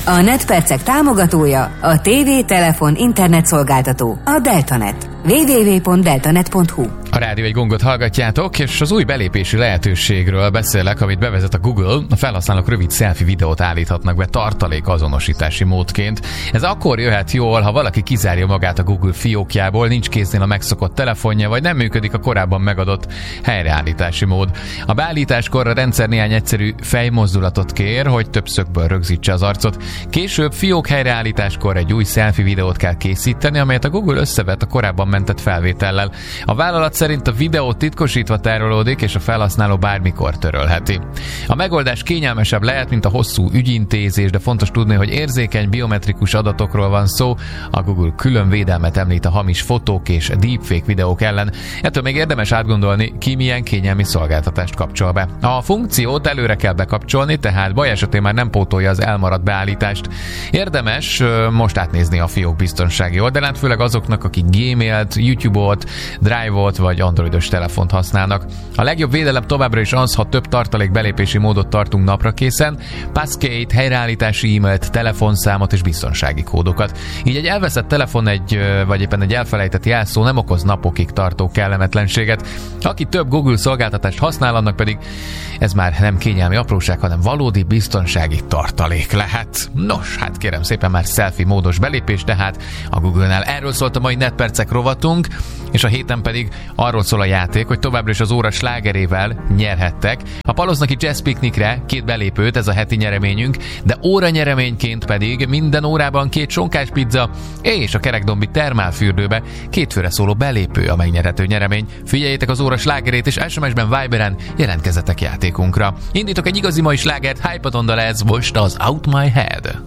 A netpercek támogatója a TV, telefon, internet szolgáltató, a Deltanet. www.deltanet.hu. A Rádió egy gongot hallgatjátok, és az új belépési lehetőségről beszélek, amit bevezet a Google. A felhasználók rövid selfie videót állíthatnak be tartalékazonosítási módként. Ez akkor jöhet jól, ha valaki kizárja magát a Google fiókjából, nincs kéznél a megszokott telefonja, vagy nem működik a korábban megadott helyreállítási mód. A beállításkor a rendszer néhány egyszerű fejmozdulatot kér, hogy több szögből rögzítse az arcot. Később fiók helyreállításkor egy új selfie videót kell készíteni, amelyet a Google összevet a korábban mentett felvétellel. A vállalat szerint a videó titkosítva tárolódik, és a felhasználó bármikor törölheti. A megoldás kényelmesebb lehet, mint a hosszú ügyintézés, de fontos tudni, hogy érzékeny biometrikus adatokról van szó. A Google külön védelmet említ a hamis fotók és deepfake videók ellen. Ettől még érdemes átgondolni, ki milyen kényelmi szolgáltatást kapcsol be. A funkciót előre kell bekapcsolni, tehát baj esetén már nem pótolja az elmaradt beállítást. Érdemes most átnézni a fiók biztonsági oldalát, főleg azoknak, akik Gmailt, YouTube-ot, Drive-ot vagy androidos telefont használnak. A legjobb védelem továbbra is az, ha több tartalék belépési módot tartunk napra készen, passkey-t, helyreállítási e-mailt, telefonszámot és biztonsági kódokat. Így egy elveszett telefon vagy éppen egy elfelejtett jelszó nem okoz napokig tartó kellemetlenséget. Aki több Google szolgáltatást használ, annak pedig ez már nem kényelmi apróság, hanem valódi biztonsági tartalék lehet. Nos, hát kérem szépen, már selfie módos belépés, tehát a Google-nál. Erről szólt a mai netpercek rovatunk, és a héten pedig arról szól a játék, hogy továbbra is az óra slágerével nyerhettek. Ha paloznak ki jazz piknikre 2 belépőt, ez a heti nyereményünk, de óra nyereményként pedig minden órában 2 sonkás pizza és a kerekdombi termálfürdőbe 2 főre szóló belépő a megnyerhető nyeremény. Figyeljétek az óra slágerét, és SMS-ben, Viberen jelentkezzetek játékunkra. Indítok egy igazi mai slágert, Hypotondal ez most az Out My Head.